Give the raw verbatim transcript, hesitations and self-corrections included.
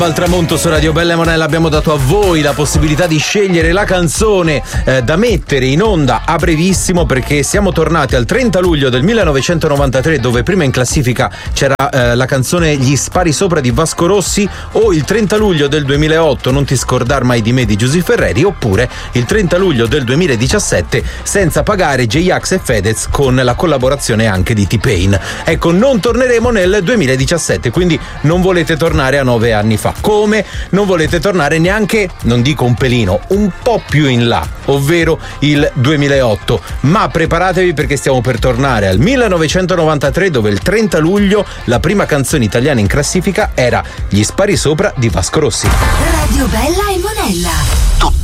Al tramonto su Radio Bella e Monella abbiamo dato a voi la possibilità di scegliere la canzone eh, da mettere in onda a brevissimo, perché siamo tornati al trenta luglio del millenovecentonovantatré, dove prima in classifica c'era eh, la canzone Gli spari sopra di Vasco Rossi, o il trenta luglio del duemilaotto Non ti scordar mai di me di Giusy Ferreri, oppure il trenta luglio del duemiladiciassette Senza pagare J-Ax e Fedez, con la collaborazione anche di T-Pain. Ecco, non torneremo nel duemiladiciassette, quindi non volete tornare a nove anni fa. Come non volete tornare neanche, non dico un pelino, un po' più in là, ovvero il duemilaotto. Ma preparatevi, perché stiamo per tornare al millenovecentonovantatré, dove il trenta luglio la prima canzone italiana in classifica era Gli spari sopra di Vasco Rossi. Radio Bella e Monella.